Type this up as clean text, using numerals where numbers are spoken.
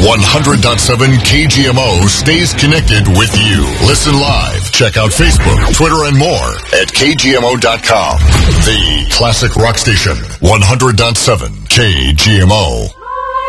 100.7 KGMO stays connected with you. Listen live. Check out Facebook, Twitter, and more at KGMO.com. The classic rock station. 100.7 KGMO.